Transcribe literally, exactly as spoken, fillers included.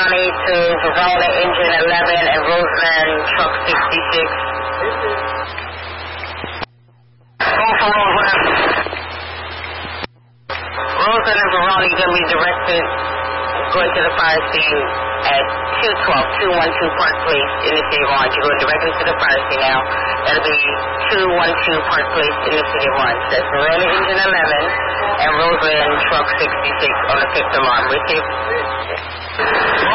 Ronnie to Verona Engine eleven and Roseland Truck sixty-six. Going for Roseland. Roseland and Verona, you're going to be directed, going to the fire scene at two twelve, two twelve Park Place in the city of Orange. You're going directly to the fire scene now. That'll be two twelve Park Place in the city of Orange. That's Verona Engine eleven and Roseland Truck sixty-six on the fifth alarm. Receive.